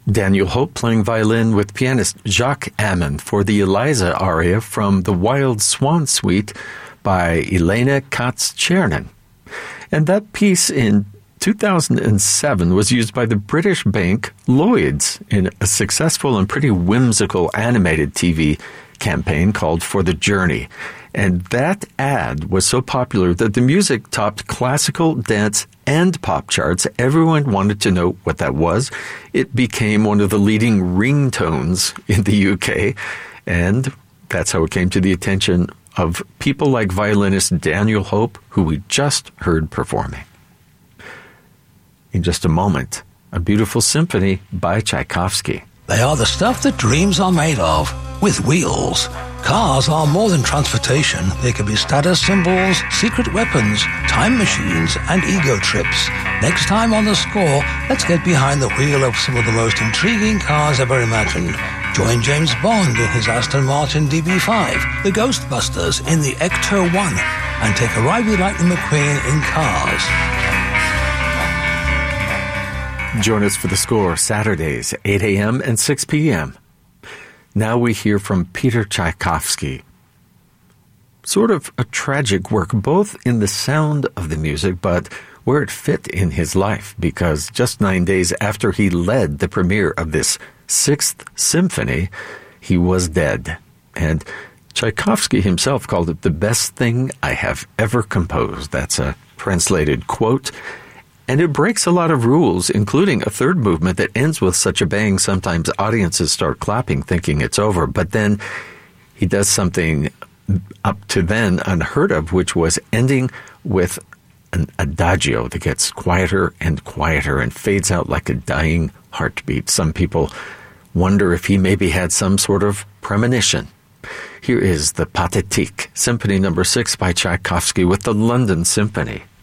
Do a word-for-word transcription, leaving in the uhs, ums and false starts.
Daniel Hope playing violin with pianist Jacques Ammon for the Eliza aria from the Wild Swan Suite by Elena Katz-Chernin. And that piece in two thousand seven was used by the British bank Lloyds in a successful and pretty whimsical animated T V campaign called For the Journey. And that ad was so popular that the music topped classical, dance, and pop charts. Everyone wanted to know what that was. It became one of the leading ringtones in the U K, and that's how it came to the attention of people like violinist Daniel Hope, who we just heard performing. In just a moment, a beautiful symphony by Tchaikovsky. They are the stuff that dreams are made of, with wheels. Cars are more than transportation. They can be status symbols, secret weapons, time machines, and ego trips. Next time on The Score, let's get behind the wheel of some of the most intriguing cars ever imagined. Join James Bond in his Aston Martin D B five, the Ghostbusters in the Ecto one, and take a ride with Lightning McQueen in Cars. Join us for The Score Saturdays, eight a.m. and six p.m. Now we hear from Peter Tchaikovsky. Sort of a tragic work, both in the sound of the music, but where it fit in his life, because just nine days after he led the premiere of this Sixth Symphony, he was dead. And Tchaikovsky himself called it the best thing I have ever composed. That's a translated quote. And it breaks a lot of rules, including a third movement that ends with such a bang. Sometimes audiences start clapping, thinking it's over. But then he does something up to then unheard of, which was ending with an adagio that gets quieter and quieter and fades out like a dying heartbeat. Some people wonder if he maybe had some sort of premonition. Here is the Pathétique, Symphony Number Six by Tchaikovsky with the London Symphony.